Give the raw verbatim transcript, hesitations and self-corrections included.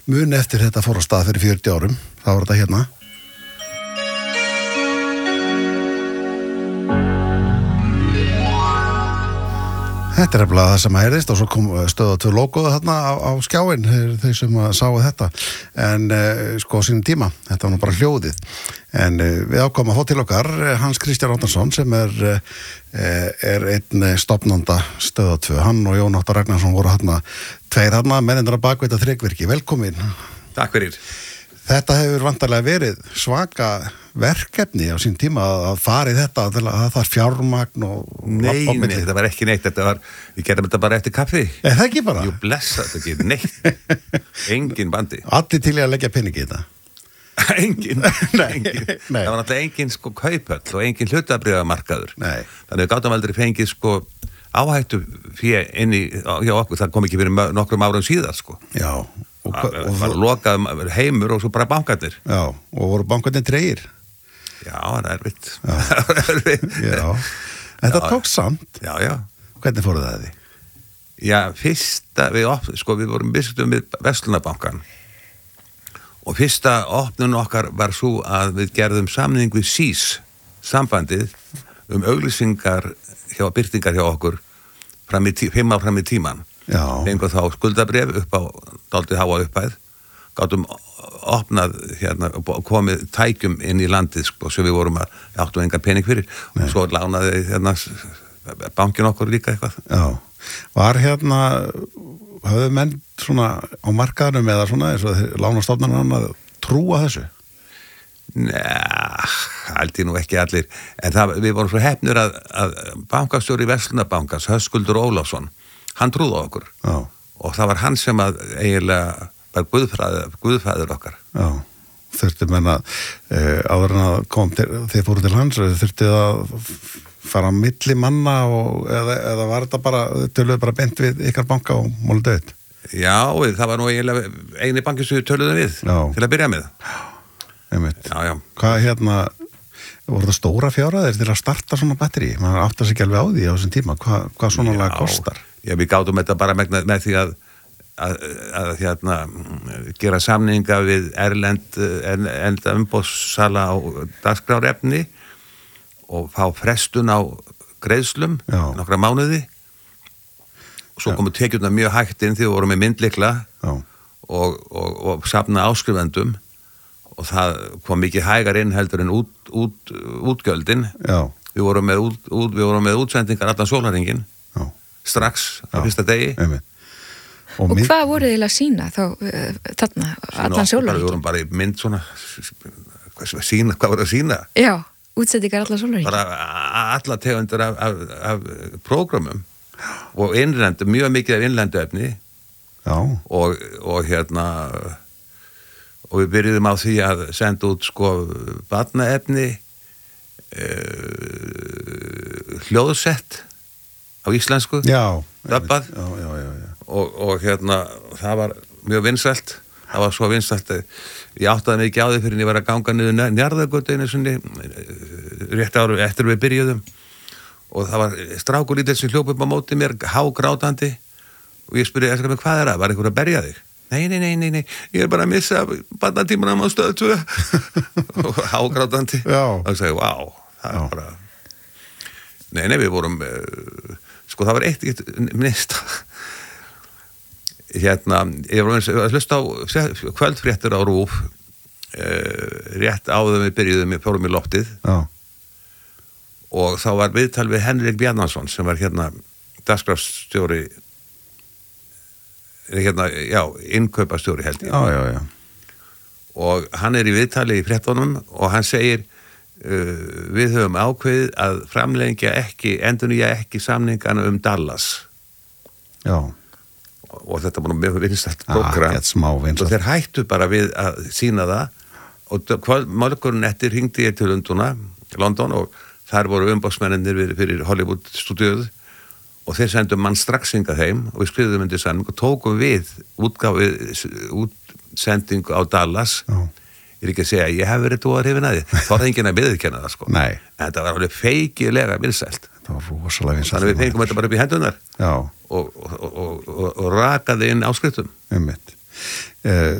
muni eftir þetta fór á stað fyrir fjörutíu árum, þá var þetta hérna. Þetta er eftir það sem að heyrðist og svo kom stöða tvö logoða þarna á, á skjáin, þau sem að sáu þetta. En uh, sko á sínum tíma, þetta var nú bara hljóðið. En uh, við ákomum að fá til okkar Hans Kristján Árnason sem er, uh, er einn stofnanda stöða tvö. Hann og Jón Óttar Ragnarsson voru þarna tveir þarna, mennindar að bakveita þrekvirki. Velkomin. Takk fyrir. Þetta hefur vantarlega verið svaka verkefni á sín tíma að fara í þetta, að það er fjármagn og... Nei, nei, þetta var ekki neitt, þetta var, við gerðum þetta bara eftir kaffi. Er það ekki bara? Jú, blessa, þetta ekki neitt. Engin bandi. Allir til í að leggja peningi í þetta? engin, nei, engin. Nei. Það var náttúrulega engin sko kaupöll og engin hlutabriðamarkaður. Nei. Þannig við gátum aldrei fengið sko áhættu fyrir inn í, hjá okkur, það kom ekki fyrir nokkrum árum síðar sko. Já. Og, og, það var lokað heimur og svo bara bankarnir. Já, og voru bankarnir tregir. Já, það er erfitt. Já. Já. Þetta Já. tók samt. Já, já. Hvernig fóruð það því? Já, fyrsta, við, op, sko, við vorum viðskiptum við Verslunarbankan og fyrsta opnun okkar var svo að við gerðum samning við S I S, sambandið, um auglýsingar hjá, byrtingar hjá okkur fram í tí, fimm ár fram í tíman. Já. Fengum þá skuldabref upp á dálítið háa upphæð, gátum opnað hérna og komið tækjum inn í landið sko, sem við vorum að áttum engar pening fyrir. Nei. Og svo lánaði hérna bankin okkur líka eitthvað. Já. Var hérna höfðu menn svona á markaðnum eða svona eins og lánastofnarnir að trúa þessu? Nei, held ég nú ekki allir. En það, við vorum svo heppnir að, að bankastjóri Verslunarbankans, Höskuldur Ólafsson, hann trúði á okkur. Já. Og það var hann sem að eiginlega var guðfræður, guðfræður okkar. Já, þurfti menn að e, áður en að kom til, þið fóru til hans, þurfti að fara á milli manna og, eða, eða var þetta bara, töluðu bara beint við ykkar banka og málið döð? Já, það var nú eiginlega eini banki sem við töluðum við. Já. Til að byrja með. Já, einmitt. Já, já. Hvað hérna, voru það stóra fjárhæðir til að starta svona batteri? Man átti sig ekki alveg á því á þessum tíma. Hva, hvað svona lag kostar? Já, við gátum þetta bara með, með því að Að, að hérna gera samninga við erlend enda umbóðssala á dagskrárefni og fá frestun á greiðslum nokkra mánuði og svo komu tekjurnar mjög hægt inn því við vorum með myndlykla og, og, og safna áskrifendum og það kom mikið hægar inn heldur en út, út, útgjöldin. Já. Við vorum með, út, út, við vorum með útsendingar allan sólarhringinn strax á fyrsta degi. Einmitt. Og, og hvað voru þið að sína þá þarna, allan sólarhringinn? Við vorum bara í mynd svona hvað, sína, hvað voru að sína? Já, útsendingar allan sólarhringinn. Bara alla tegundur af, af, af prógramum og innlendu, mjög mikið af innlendu efni. Já. Og, og hérna og við byrjuðum á því að senda út sko barnaefni uh, hljóðsett á íslensku. Já. Döbbað. Já, já, já, já. Og, og hérna, það var mjög vinsælt. Það var svo vinsælt að ég áttaði mig ekki á því fyrir en ég var að ganga niður Njarðargötu einu sinni rétt áru eftir við byrjuðum og það var strákur lítið sem hljóp upp á móti mér, hágrátandi og ég spurði, hvað er það? Var einhver að berja þig? Nei, nei, nei, nei, nei, ég er bara að missa barnatímanum á stöð tvö og hágrátandi. Já. Og ég segi, vá, það er bara... Nei, nei, við vorum... Uh, sko, það var eitt, eitt minnst... Hérna, ég var að hlusta á kvöldfréttur á RÚV uh, rétt áður við byrjuðum, við fórum í loftið. Já. Og þá var viðtal við Henrik Bjarnason sem var hérna dagskrárstjóri hérna, já, innkaupastjóri held ég. Já, já, já. Og hann er í viðtali í fréttunum og hann segir uh, við höfum ákveðið að framlengja ekki, endurnýja ekki samningana um Dallas. Já. Og, og þetta var mjög vinsælt program. Ah, smá vinsælt. Og þeir hættu bara við að sína það og morgunin eftir hringdi ég til Lunduna, London og þar voru umboðsmennir fyrir, fyrir Hollywood-stúdíuð og þeir sendum mann strax hingað heim og við skriðum undir samning og tókum við útgáfið útsendingu á Dallas. Já. Ég er ekki að segja, ég hef verið tóðar hefinn að því. Þá er enginn að viðurkenna það, sko. Nei. En þetta var alveg feikilega vinsælt. Það var rosalega vinsælt. Þannig við fengum þetta bara upp í hendunar. Já. Og, og, og, og, og rakaði inn áskriftum. Einmitt. Uh,